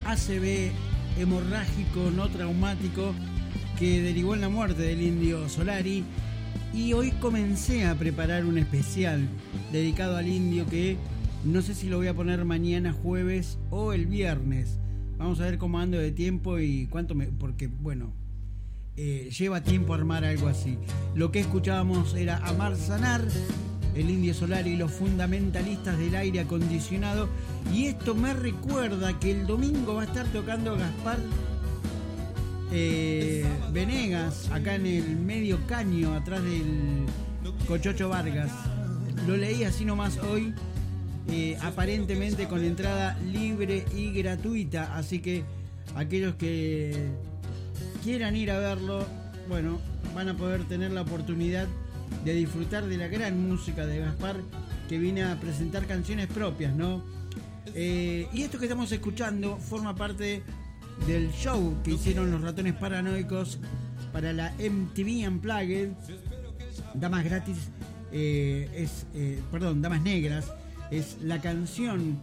ACV hemorrágico no traumático que derivó en la muerte del Indio Solari. Y hoy comencé a preparar un especial dedicado al Indio que no sé si lo voy a poner mañana jueves o el viernes. Vamos a ver cómo ando de tiempo y cuánto porque bueno, lleva tiempo armar algo así. Lo que escuchábamos era Amar Sanar, el Indio Solari y los fundamentalistas del aire acondicionado. Y esto me recuerda que el domingo va a estar tocando Gaspar Venegas acá en el medio caño, atrás del Cochocho Vargas. Lo leí así nomás hoy. Aparentemente con entrada libre y gratuita, así que aquellos que quieran ir a verlo, bueno, van a poder tener la oportunidad de disfrutar de la gran música de Gaspar, que viene a presentar canciones propias, ¿no? Y esto que estamos escuchando forma parte del show que hicieron los Ratones Paranoicos para la MTV Unplugged. Damas Gratis Damas Negras es la canción,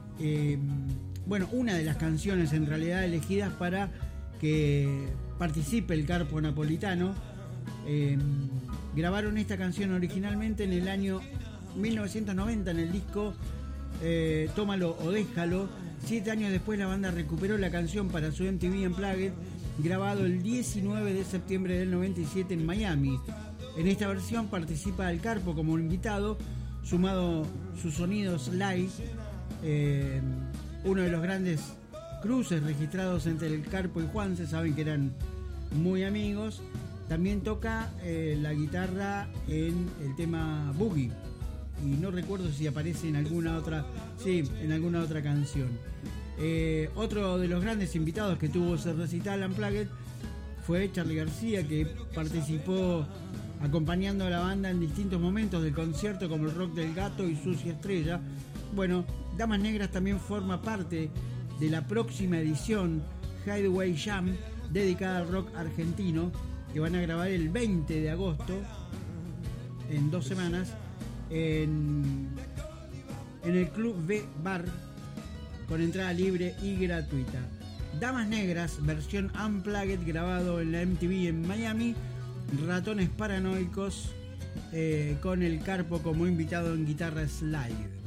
una de las canciones en realidad elegidas para que participe el Carpo Napolitano. Grabaron esta canción originalmente en el año 1990 en el disco Tómalo o Déjalo. 7 años después la banda recuperó la canción para su MTV Unplugged, grabado el 19 de septiembre del 97 en Miami. En esta versión participa el Carpo como invitado, sumado sus sonidos live, uno de los grandes cruces registrados entre el Carpo y Juanse. Saben que eran muy amigos. También toca la guitarra en el tema Boogie, y no recuerdo si aparece en alguna otra canción. Otro de los grandes invitados que tuvo ese recital Unplugged fue Charly García, que participó acompañando a la banda en distintos momentos del concierto, como el Rock del Gato y Sucia Estrella. Bueno, Damas Negras también forma parte de la próxima edición Hideaway Jam, dedicada al rock argentino, que van a grabar el 20 de agosto, en 2 semanas, en el Club B Bar, con entrada libre y gratuita. Damas Negras, versión Unplugged, grabado en la MTV en Miami. Ratones Paranoicos, con el Carpo como invitado en guitarra slide.